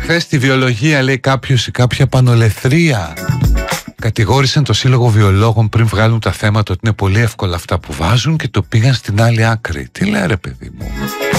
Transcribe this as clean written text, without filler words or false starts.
Χθες στη βιολογία, λέει κάποιος ή κάποια πανολεθρία, κατηγόρησαν το Σύλλογο Βιολόγων πριν βγάλουν τα θέματα ότι είναι πολύ εύκολα αυτά που βάζουν και το πήγαν στην άλλη άκρη. Τι λέει ρε παιδί μου?